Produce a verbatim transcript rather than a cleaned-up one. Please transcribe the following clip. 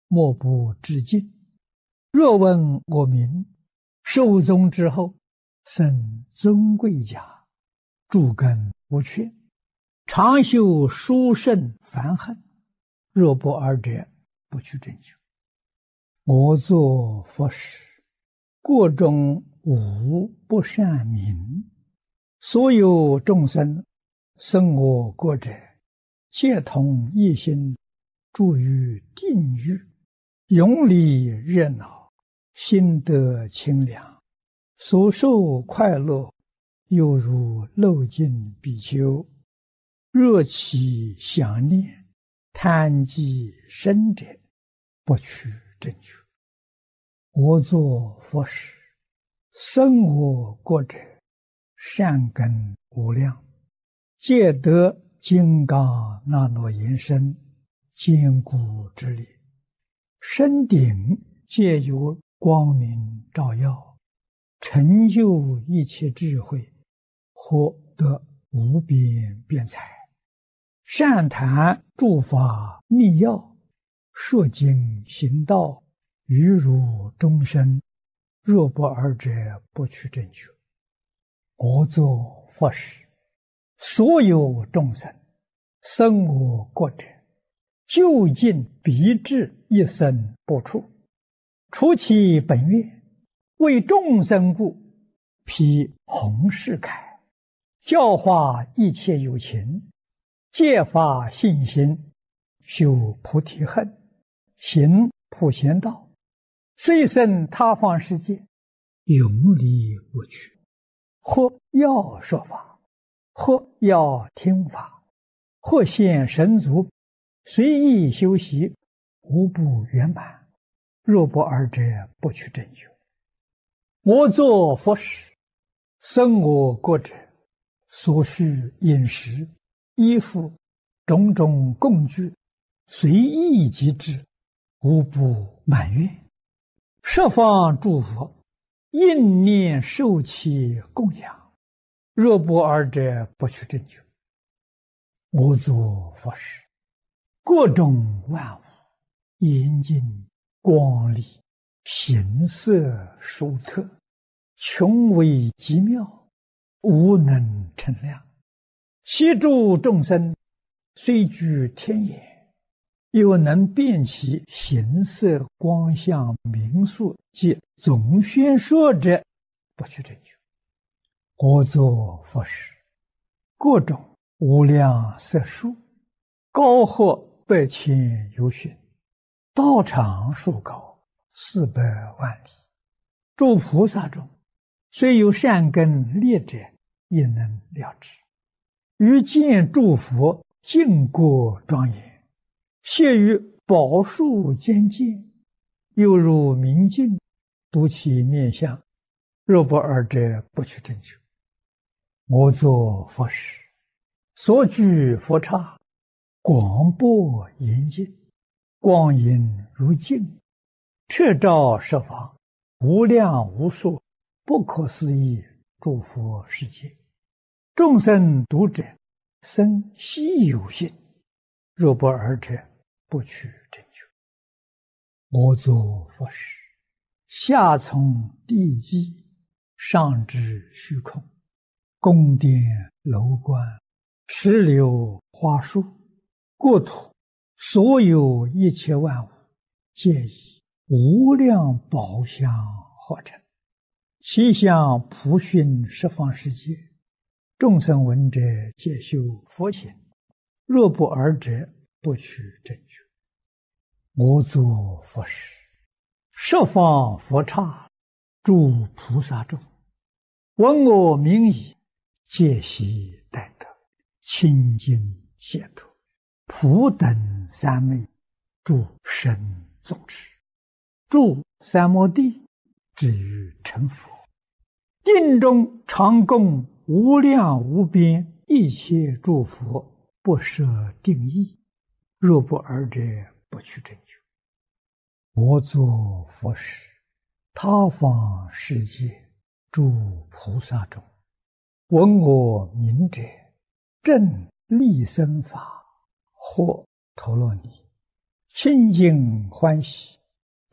莫不致敬。若问我名，寿宗之后，生尊贵家，诸根无缺，常修殊胜梵行，若不尔者，不去正修。我作佛时，国中无不善民，所有众生生我国者，皆同一心，住于定狱，永离热闹，心得清凉，所受快乐，犹如漏尽比丘。若其想念，贪积生者，不去正觉。我作佛时，生我国者，善根无量，皆得金刚那罗延身，坚固之力。身顶皆有光明照耀，成就一切智慧，获得无边辩才。善谈诸法密要，说经行道，于如终身，若不尔者，不去正觉。我作佛时，所有众生生我国者，究竟必至一生不出，除其本愿，为众生故，披弘誓铠，教化一切有情，戒发信心，修菩提恨，行普贤道，虽生他方世界，永离无趣。或要说法，或要听法，或现神足，随意修习，无不圆满。若不尔者，不去正觉。我作佛时，生我国者，所需饮食、衣服、种种供具，随意即至，无不满愿。十方诸佛应念受其供养，若不尔者，不去正觉。我作佛时，各种万物严净光丽，形色殊特，穷微极妙，无能称量。其诸众生虽居天眼，又能辨其形色光相名数及总宣说者，不去正觉。我作佛时，各种无量色数，高或百千由旬，道场数高，四百万里。诸菩萨中，虽有善根劣者，也能了知。于见诸佛净国庄严，谢于宝树间见，犹如明镜，睹其面相，若不尔者，不去正觉。我作佛时，所居佛刹，广博严净，光影如镜，彻照十方，无量无数，不可思议诸佛世界。众生读者，生希有信，若不尔者，不去正觉。我作佛时，下从地基，上至虚空，宫殿楼观，池流花树，国土所有一切万物，皆以无量宝相化成，其相普熏十方世界。众生闻者，皆修佛行，若不尔者，不去正觉。我作佛时，十方佛刹，诸菩萨众，闻我名已，皆悉待得，清净解脱，普等三昧，诸神总持，住三摩地，至于成佛。定中常供无量无边一切诸佛，不设定义，若不尔者，不去正觉。我作佛时，他方世界诸菩萨中，闻我名者，正利生法，或陀罗尼， 清净欢喜，